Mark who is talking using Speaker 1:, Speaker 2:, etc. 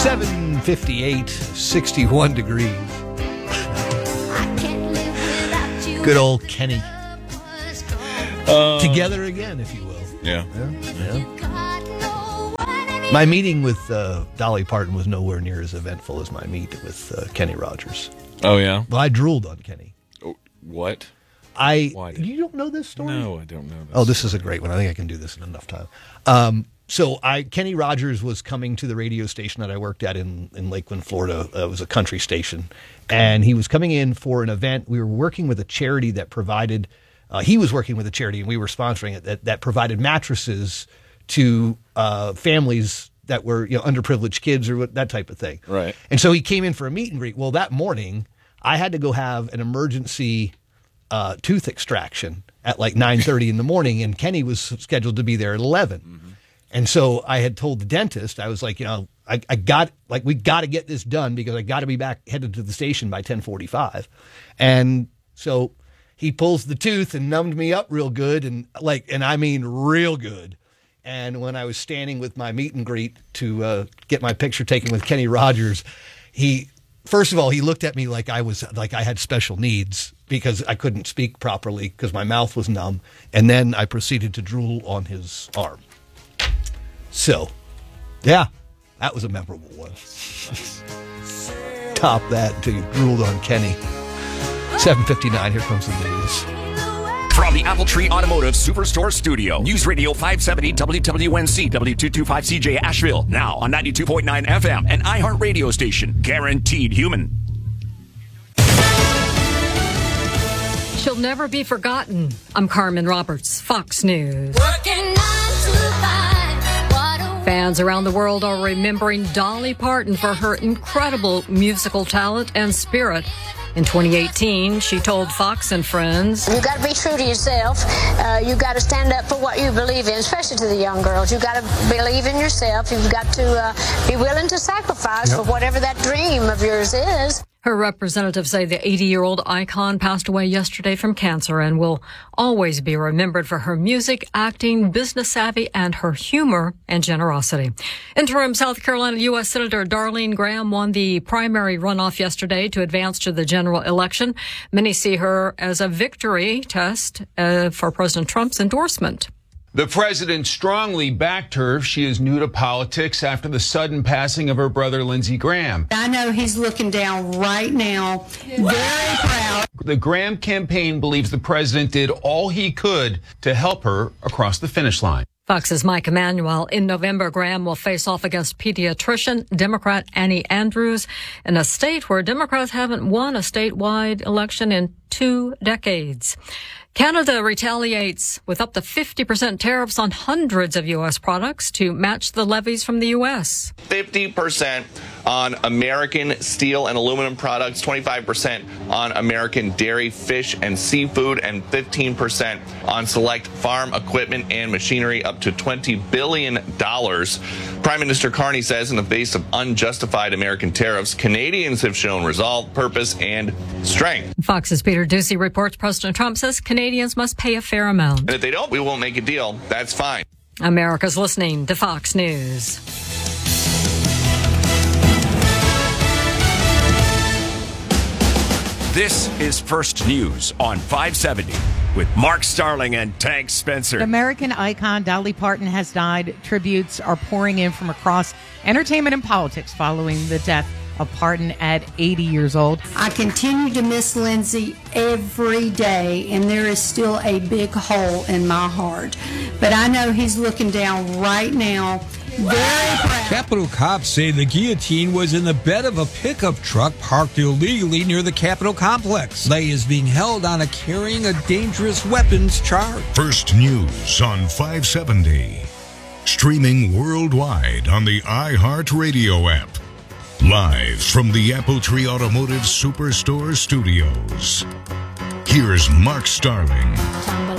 Speaker 1: 7:58, 61 degrees. Good old Kenny. Together again, if you will.
Speaker 2: Yeah.
Speaker 1: My meeting with Dolly Parton was nowhere near as eventful as my meet with Kenny Rogers.
Speaker 2: Oh, yeah?
Speaker 1: Well, I drooled on Kenny.
Speaker 2: Oh, what?
Speaker 1: Why? You don't know this story?
Speaker 2: No, I don't know this.
Speaker 1: Oh, this is a great one. I think I can do this in enough time. Kenny Rogers was coming to the radio station that I worked at in Lakeland, Florida. It was a country station. And he was coming in for an event. We were working with a charity that provided, he was working with a charity and we were sponsoring it, that provided mattresses to families that were, underprivileged kids or that type of thing.
Speaker 2: Right.
Speaker 1: And so he came in for a meet and greet. Well, that morning, I had to go have an emergency tooth extraction at like 9:30 in the morning, and Kenny was scheduled to be there at 11. Mm-hmm. And so I had told the dentist, I was like, we got to get this done because I got to be back headed to the station by 10:45. And so he pulls the tooth and numbed me up real good, and I mean real good. And when I was standing with my meet and greet to get my picture taken with Kenny Rogers, first of all, he looked at me like I had special needs because I couldn't speak properly because my mouth was numb. And then I proceeded to drool on his arm. So, yeah, that was a memorable one. Top that until you drooled on Kenny. 7:59, here comes the news.
Speaker 3: From the Appletree Automotive Superstore Studio, News Radio 570 WWNC W225CJ Asheville, now on 92.9 FM and iHeart Radio Station, guaranteed human.
Speaker 4: She'll never be forgotten. I'm Carmen Roberts, Fox News. Fans around the world are remembering Dolly Parton for her incredible musical talent and spirit. In 2018, she told Fox and Friends,
Speaker 5: "You got to be true to yourself. You got to stand up for what you believe in, especially to the young girls. You got to believe in yourself. You've got to be willing to sacrifice for whatever that dream of yours is."
Speaker 4: Her representatives say the 80-year-old icon passed away yesterday from cancer and will always be remembered for her music, acting, business savvy, and her humor and generosity. Interim South Carolina U.S. Senator Darlene Graham won the primary runoff yesterday to advance to the general election. Many see her as a victory test for President Trump's endorsement.
Speaker 6: The president strongly backed her. She is new to politics after the sudden passing of her brother, Lindsey Graham.
Speaker 7: I know he's looking down right now, very proud.
Speaker 6: The Graham campaign believes the president did all he could to help her across the finish line.
Speaker 4: Fox's Mike Emanuel. In November, Graham will face off against pediatrician Democrat Annie Andrews in a state where Democrats haven't won a statewide election in 2 decades. Canada retaliates with up to 50% tariffs on hundreds of U.S. products to match the levies from the U.S.
Speaker 8: 50% on American steel and aluminum products, 25% on American dairy, fish, and seafood, and 15% on select farm equipment and machinery, up to $20 billion. Prime Minister Carney says in the face of unjustified American tariffs, Canadians have shown resolve, purpose, and strength.
Speaker 4: Fox's Peter Doocy reports President Trump says Canadians must pay a fair amount.
Speaker 8: And if they don't, we won't make a deal. That's fine.
Speaker 4: America's listening to Fox News.
Speaker 3: This is First News on 570 with Mark Starling and Tank Spencer.
Speaker 9: American icon Dolly Parton has died. Tributes are pouring in from across entertainment and politics following the death of Parton at 80 years old.
Speaker 7: I continue to miss Lindsey every day, and there is still a big hole in my heart. But I know he's looking down right now, very proud.
Speaker 10: Capitol cops say the guillotine was in the bed of a pickup truck parked illegally near the Capitol complex. Lay is being held on a carrying a dangerous weapons charge.
Speaker 11: First News on 570. Streaming worldwide on the iHeartRadio app. Live from the Appletree Automotive Superstore Studios. Here's Mark Starling.